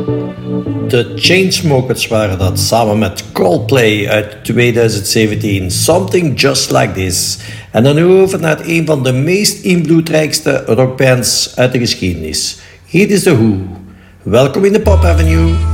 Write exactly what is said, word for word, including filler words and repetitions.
De Chainsmokers waren dat, samen met Coldplay uit twintig zeventien. Something Just Like This. En dan nu over naar een van de meest invloedrijkste rockbands uit de geschiedenis. Hier is The Who. Welkom in de Pop Avenue.